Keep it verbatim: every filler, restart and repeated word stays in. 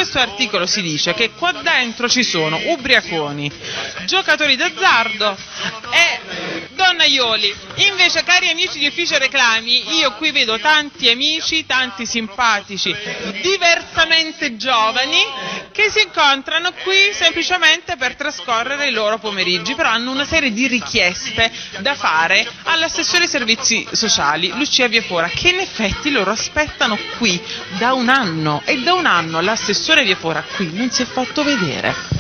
questo articolo si dice che qua dentro ci sono ubriaconi, giocatori d'azzardo e donnaioli. Invece, cari amici di Ufficio Reclami, io qui vedo tanti amici, tanti simpatici, diversamente giovani, che si incontrano qui semplicemente per trascorrere i loro pomeriggi, però hanno una serie di richieste da fare all'assessore ai servizi sociali, Lucia Viafora, che in effetti loro aspettano qui da un anno, e da un anno l'assessore Viafora qui non si è fatto vedere.